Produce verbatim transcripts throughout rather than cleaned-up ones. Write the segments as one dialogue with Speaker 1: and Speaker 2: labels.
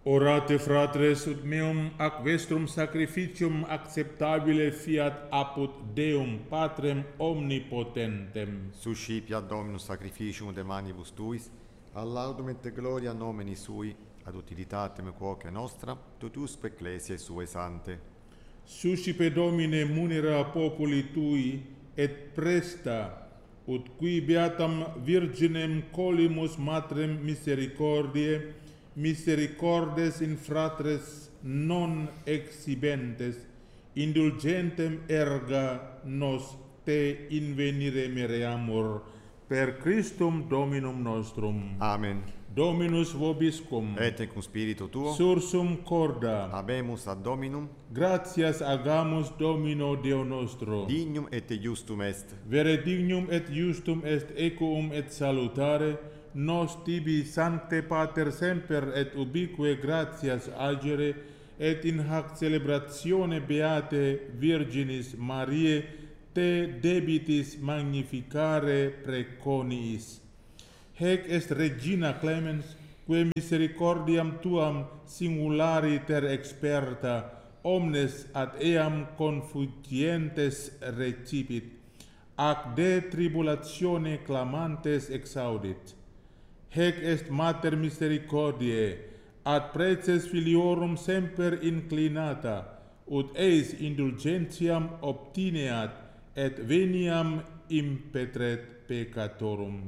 Speaker 1: Orate fratres ut meum ac vestrum sacrificium acceptabile fiat apud Deum Patrem omnipotentem.
Speaker 2: Suscipiat Dominus sacrificium de manibus tuis, ad laudum et gloria nomini sui, ad utilitatem quoque nostra, totusque ecclesiae suae sante.
Speaker 1: Suscipe Domine munera populi tui, et presta, ut qui beatam Virginem colimus matrem misericordiae, misericordes in fratres non exhibentes, indulgentem erga nos te invenire mereamur, per Christum Dominum nostrum.
Speaker 2: Amen.
Speaker 1: Dominus vobiscum.
Speaker 2: Et cum spiritu tuo.
Speaker 1: Sursum corda.
Speaker 2: Habemus ad Dominum.
Speaker 1: Gratias agamus Domino Deo nostro.
Speaker 2: Dignum et justum est.
Speaker 1: Vere dignum et justum est equum et salutare, nos tibi Sancte Pater semper et ubique gratias agere, et in hac celebratione beate Virginis Mariae te debitis magnificare preconiis. Hec est Regina Clemens, quae misericordiam tuam singulariter experta, omnes ad eam confugientes recipit, ac de tribulatione clamantes exaudit. Hec est Mater misericordiae, ad preces filiorum semper inclinata, ut eis indulgentiam obtineat, et veniam impetret peccatorum.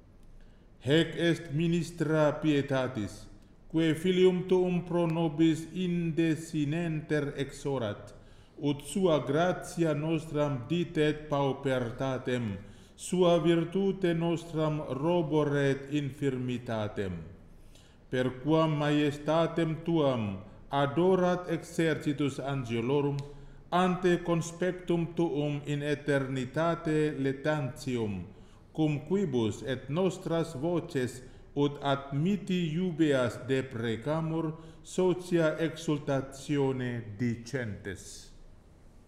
Speaker 1: Hec est ministra pietatis, quae filium tuum pro nobis indesinenter exorat, ut sua gratia nostram ditet paupertatem, sua virtute nostram roboret infirmitatem. Per quam majestatem tuam adorat exercitus angelorum, ante conspectum tuum in eternitate letantium, cum quibus et nostras voces ut admiti iubeas deprecamur, socia exultatione dicentes.